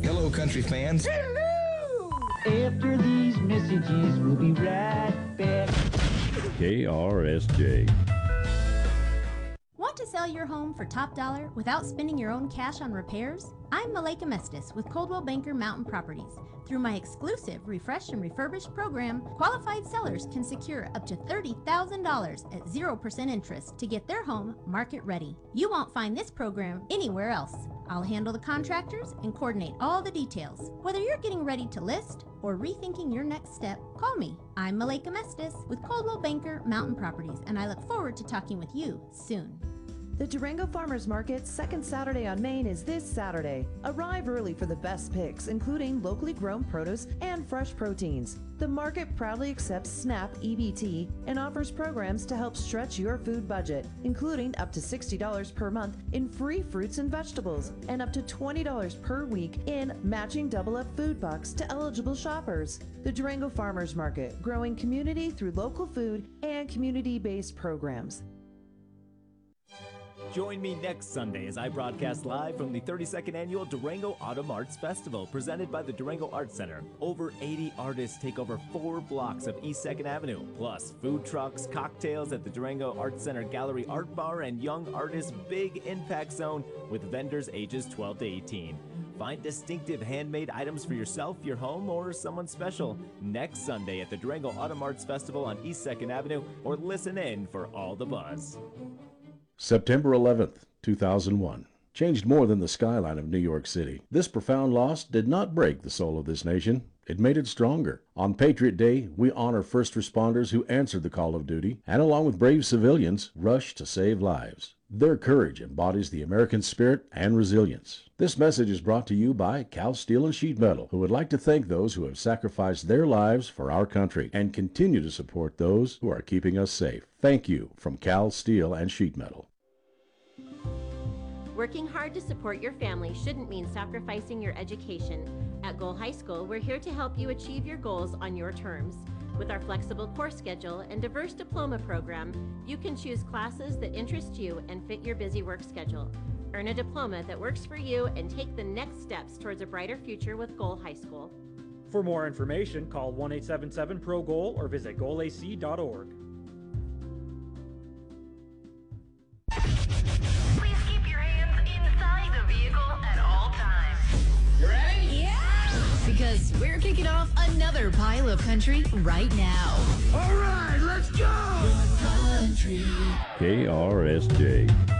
Hello, country fans. After these messages, we'll be right back. KRSJ. Want to sell your home for top dollar without spending your own cash on repairs? I'm Malika Mestis with Coldwell Banker Mountain Properties. Through my exclusive Refresh and Refurbish program, qualified sellers can secure up to $30,000 at 0% interest to get their home market ready. You won't find this program anywhere else. I'll handle the contractors and coordinate all the details. Whether you're getting ready to list or rethinking your next step, call me. I'm Malika Mestis with Coldwell Banker Mountain Properties, and I look forward to talking with you soon. The Durango Farmers Market's second Saturday on Main is this Saturday. Arrive early for the best picks, including locally grown produce and fresh proteins. The market proudly accepts SNAP EBT and offers programs to help stretch your food budget, including up to $60 per month in free fruits and vegetables and up to $20 per week in matching double-up food bucks to eligible shoppers. The Durango Farmers Market, growing community through local food and community-based programs. Join me next Sunday as I broadcast live from the 32nd Annual Durango Autumn Arts Festival presented by the Durango Arts Center. Over 80 artists take over 4 blocks of East 2nd Avenue, plus food trucks, cocktails at the Durango Arts Center Gallery Art Bar, and Young Artists Big Impact Zone with vendors ages 12 to 18. Find distinctive handmade items for yourself, your home, or someone special next Sunday at the Durango Autumn Arts Festival on East 2nd Avenue, or listen in for all the buzz. September 11th, 2001. Changed more than the skyline of New York City. This profound loss did not break the soul of this nation. It made it stronger. On Patriot Day, we honor first responders who answered the call of duty and, along with brave civilians, rushed to save lives. Their courage embodies the American spirit and resilience. This message is brought to you by Cal Steel and Sheet Metal, who would like to thank those who have sacrificed their lives for our country and continue to support those who are keeping us safe. Thank you from Cal Steel and Sheet Metal. Working hard to support your family shouldn't mean sacrificing your education. At Goal High School, we're here to help you achieve your goals on your terms. With our flexible course schedule and diverse diploma program, you can choose classes that interest you and fit your busy work schedule. Earn a diploma that works for you and take the next steps towards a brighter future with Goal High School. For more information, call 1-877-PRO-GOAL or visit goalac.org. Please keep your hands inside the vehicle at all times. You ready? Yeah! Because we're kicking off another pile of country right now. All right, let's go! KRSJ.